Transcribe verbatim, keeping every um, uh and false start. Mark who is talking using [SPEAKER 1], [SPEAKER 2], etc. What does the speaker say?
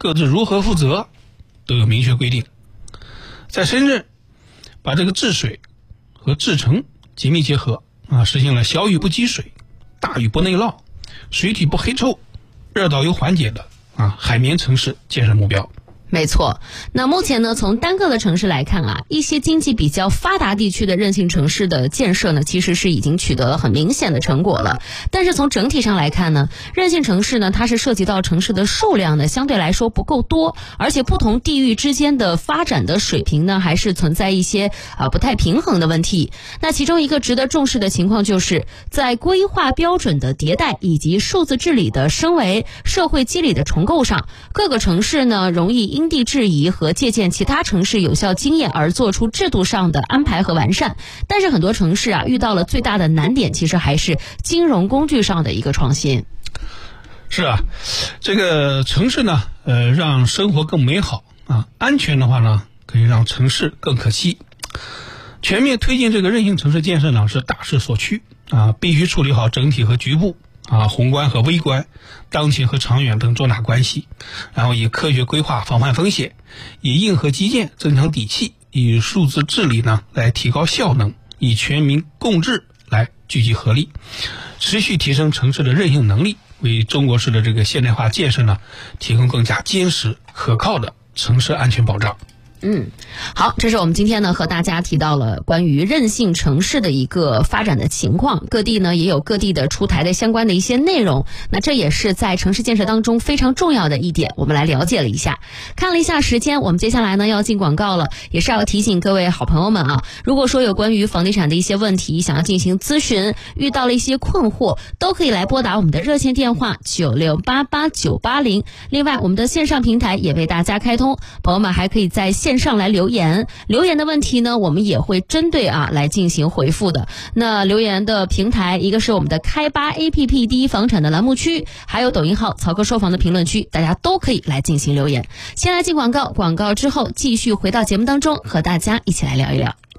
[SPEAKER 1] 各自如何负责都有明确规定。在深圳，把这个治水和治城紧密结合啊，实现了小雨不积水、大雨不内涝、水体不黑臭、热岛油缓解的啊海绵城市建设目标。
[SPEAKER 2] 没错，那目前呢，从单个的城市来看啊，一些经济比较发达地区的韧性城市的建设呢，其实是已经取得了很明显的成果了。但是从整体上来看呢，韧性城市呢，它是涉及到城市的数量呢，相对来说不够多，而且不同地域之间的发展的水平呢，还是存在一些啊、呃、不太平衡的问题。那其中一个值得重视的情况，就是在规划标准的迭代以及数字治理的升维、社会机理的重构上，各个城市呢，容易因地制宜和借鉴其他城市有效经验而做出制度上的安排和完善。但是很多城市啊，遇到了最大的难点，其实还是金融工具上的一个创新。
[SPEAKER 1] 是啊，这个城市呢，呃，让生活更美好啊，安全的话呢，可以让城市更可期。全面推进这个韧性城市建设呢，是大势所趋啊，必须处理好整体和局部啊、宏观和微观、当前和长远等重大关系，然后以科学规划防范风险，以硬核基建增强底气，以数字治理呢来提高效能，以全民共治来聚集合力，持续提升城市的韧性能力，为中国式的这个现代化建设呢提供更加坚实可靠的城市安全保障。
[SPEAKER 2] 嗯，好，这是我们今天呢和大家提到了关于韧性城市的一个发展的情况，各地呢也有各地的出台的相关的一些内容，那这也是在城市建设当中非常重要的一点，我们来了解了一下。看了一下时间，我们接下来呢要进广告了，也是要提醒各位好朋友们啊，如果说有关于房地产的一些问题想要进行咨询，遇到了一些困惑，都可以来拨打我们的热线电话九六八八九八零。另外我们的线上平台也为大家开通，朋友们还可以在线上来留言，留言的问题呢，我们也会针对啊来进行回复的。那留言的平台，一个是我们的开吧 A P P 第一房产的栏目区，还有抖音号曹哥说房的评论区，大家都可以来进行留言。先来进广告，广告之后继续回到节目当中，和大家一起来聊一聊。